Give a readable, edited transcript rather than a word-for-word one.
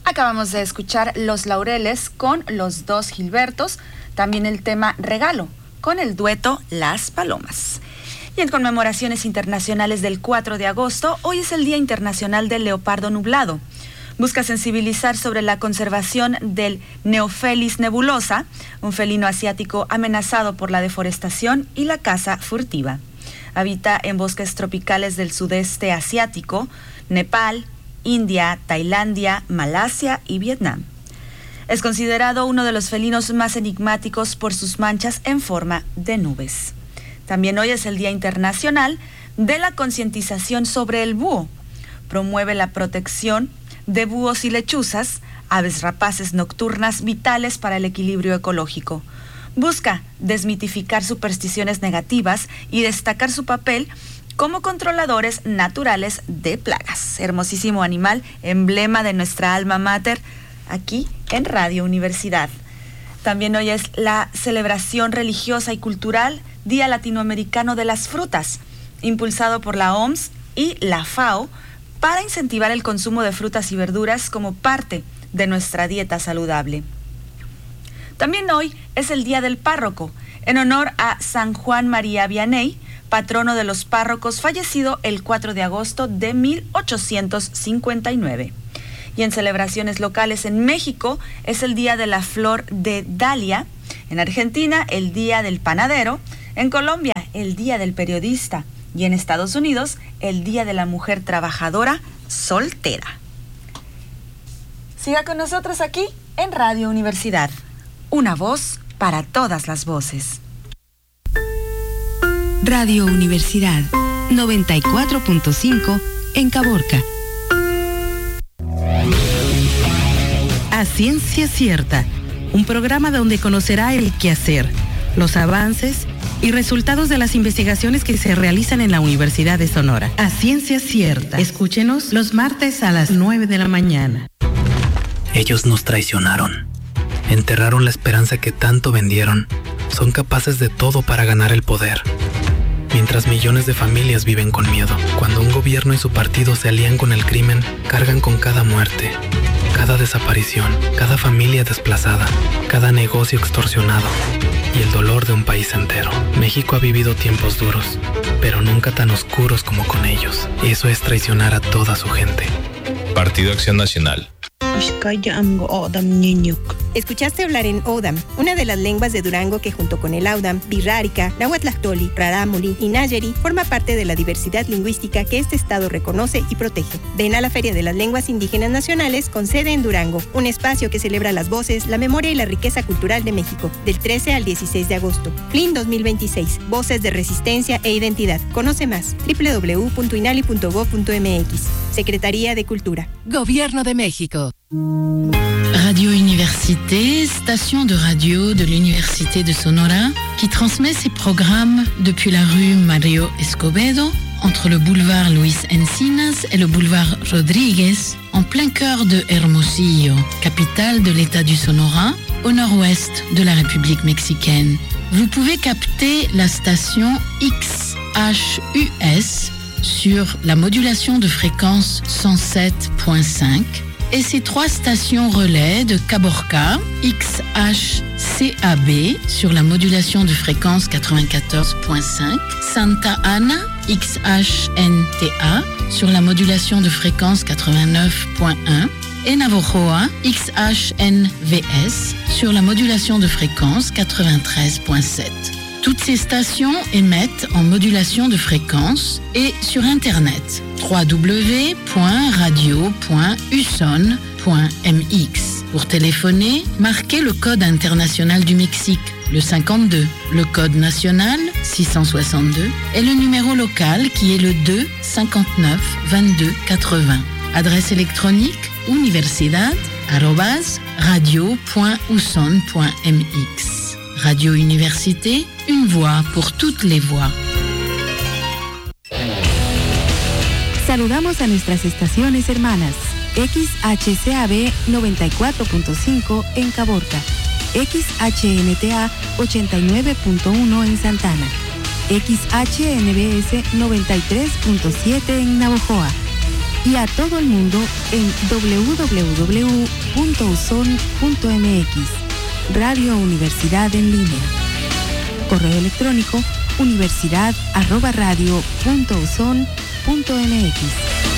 Acabamos de escuchar Los Laureles con Los Dos Gilbertos, también el tema Regalo con el dueto Las Palomas. Y en conmemoraciones internacionales del 4 de agosto, hoy es el Día Internacional del Leopardo Nublado. Busca sensibilizar sobre la conservación del Neophelis nebulosa, un felino asiático amenazado por la deforestación y la caza furtiva. Habita en bosques tropicales del sudeste asiático, Nepal, India, Tailandia, Malasia y Vietnam. Es considerado uno de los felinos más enigmáticos por sus manchas en forma de nubes. También hoy es el Día Internacional de la Concientización sobre el Búho. Promueve la protección de búhos y lechuzas, aves rapaces nocturnas vitales para el equilibrio ecológico. Busca desmitificar supersticiones negativas y destacar su papel como controladores naturales de plagas. Hermosísimo animal, emblema de nuestra alma mater, aquí en Radio Universidad. También hoy es la celebración religiosa y cultural Día Latinoamericano de las Frutas, impulsado por la OMS y la FAO para incentivar el consumo de frutas y verduras como parte de nuestra dieta saludable. También hoy es el Día del Párroco, en honor a San Juan María Vianney, patrono de los párrocos, fallecido el 4 de agosto de 1859. Y en celebraciones locales en México es el Día de la Flor de Dalia, en Argentina el Día del Panadero, en Colombia el Día del Periodista y en Estados Unidos el Día de la Mujer Trabajadora Soltera. Siga con nosotros aquí en Radio Universidad, una voz para todas las voces. Radio Universidad 94.5 en Caborca. A Ciencia Cierta, un programa donde conocerá el quehacer, los avances y resultados de las investigaciones que se realizan en la Universidad de Sonora. A Ciencia Cierta. Escúchenos los martes a las 9 de la mañana. Ellos nos traicionaron. Enterraron la esperanza que tanto vendieron. Son capaces de todo para ganar el poder. Mientras millones de familias viven con miedo. Cuando un gobierno y su partido se alían con el crimen, cargan con cada muerte, cada desaparición, cada familia desplazada, cada negocio extorsionado y el dolor de un país entero. México ha vivido tiempos duros, pero nunca tan oscuros como con ellos. Eso es traicionar a toda su gente. Partido Acción Nacional. Escuchaste hablar en Odam, una de las lenguas de Durango que junto con el Audam, Birrárica, Nahuatlactoli, Rarámuri y Nayeri forma parte de la diversidad lingüística que este estado reconoce y protege. Ven a la Feria de las Lenguas Indígenas Nacionales con sede en Durango, un espacio que celebra las voces, la memoria y la riqueza cultural de México, del 13 al 16 de agosto. FLIN 2026, Voces de Resistencia e Identidad. Conoce más, www.inali.gov.mx. Secretaría de Cultura. Gobierno de México. Radio Université, station de radio de l'Université de Sonora, qui transmet ses programmes depuis la rue Mario Escobedo, entre le boulevard Luis Encinas et le boulevard Rodríguez, en plein cœur de Hermosillo, capitale de l'État du Sonora, au nord-ouest de la République mexicaine. Vous pouvez capter la station XHUS sur la modulation de fréquence 107.5 et ses 3 stations relais de Caborca, XHCAB sur la modulation de fréquence 94.5, Santa Ana, XHNTA sur la modulation de fréquence 89.1 et Navojoa, XHNVS sur la modulation de fréquence 93.7. Toutes ces stations émettent en modulation de fréquence et sur Internet www.radio.uson.mx. Pour téléphoner, marquez le code international du Mexique, le 52, le code national 662 et le numéro local qui est le 2 59 22 80. Adresse électronique universidad@radio.uson.mx. Radio Université, une voix pour toutes les voix. Saludamos a nuestras estaciones hermanas. XHCAB 94.5 en Caborca, XHNTA 89.1 en Santana, XHNBS 93.7 en Navojoa, y a todo el mundo en www.uson.mx. Radio Universidad en línea. Correo electrónico universidad@radio.uson.mx.